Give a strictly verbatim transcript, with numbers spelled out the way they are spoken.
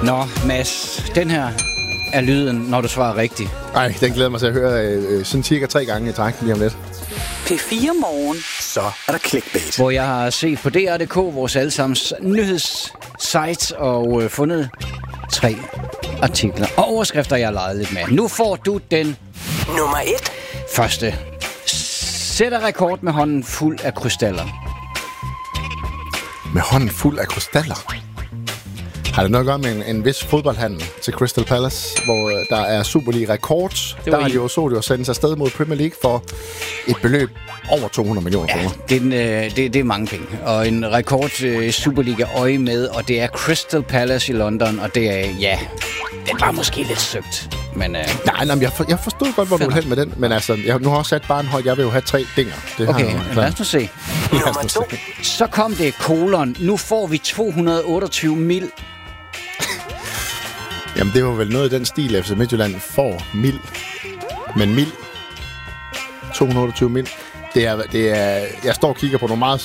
Nå, Mads, den her er lyden, når du svarer rigtigt. Ej, den glæder mig til at høre øh, sådan cirka tre gange i træk lige om lidt. P fire Morgen. Så er der clickbait. Hvor jeg har set på D R punktum D K, vores allesammens nyhedssite, og øh, fundet tre artikler og overskrifter, jeg har leget lidt med. Nu får du den Nummer et. første. Sætter rekord med hånden fuld af krystaller. Med hånden fuld af krystaller. Har det noget at gøre med en, en vis fodboldhandel til Crystal Palace, hvor øh, der er Superliga-rekord. Der har de jo så det jo sendt sig afsted mod Premier League for et beløb over to hundrede millioner kroner. Ja, det, er, øh, det, det er mange penge. Og en rekord øh, Superliga-øje med, og det er Crystal Palace i London, og det er, ja, det var måske lidt søgt. Men, øh, nej, nej, jeg, for, jeg forstod godt, hvor du vil hen med den, men altså, jeg nu har også sat barnhold, jeg vil jo have tre dinger. Det okay, har lad os nu se. Nummer to. Så kom det kolon. Nu får vi to hundrede otteogtyve mil. Jamen, det var vel noget i den stil, F C Midtjylland får mil. Men mil. to hundrede otteogtyve mil. Det er, det er, jeg står og kigger på nogle meget